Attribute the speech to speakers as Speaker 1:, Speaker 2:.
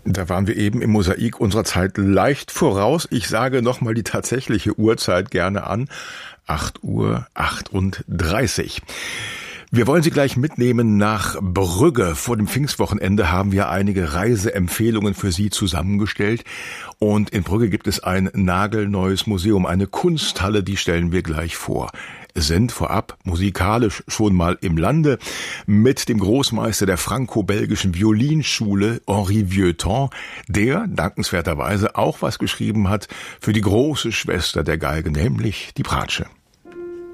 Speaker 1: Da waren wir eben im Mosaik unserer Zeit leicht voraus. Ich sage nochmal die tatsächliche Uhrzeit gerne an. 8:38 Uhr. Wir wollen Sie gleich mitnehmen nach Brügge. Vor dem Pfingstwochenende haben wir einige Reiseempfehlungen für Sie zusammengestellt. Und in Brügge gibt es ein nagelneues Museum, eine Kunsthalle, die stellen wir gleich vor. Sind vorab musikalisch schon mal im Lande mit dem Großmeister der franco-belgischen Violinschule, Henri Vieuxtemps, der dankenswerterweise auch was geschrieben hat für die große Schwester der Geige, nämlich die Bratsche.